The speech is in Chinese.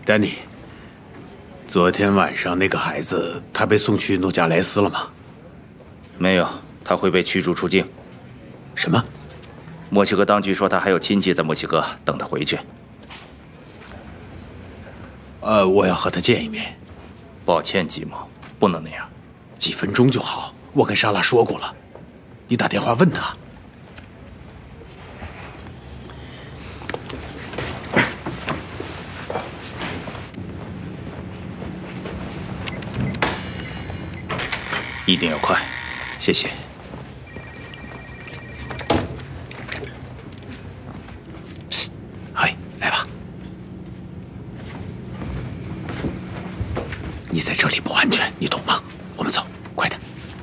丹尼，昨天晚上那个孩子，他被送去诺加莱斯了吗？ 没有，他会被驱逐出境。 什么？ 墨西哥当局说他还有亲戚在墨西哥等他回去。 我要和他见一面。 抱歉，吉姆，不能那样。 几分钟就好，我跟莎拉说过了。你打电话问他。 一定要快， 谢谢。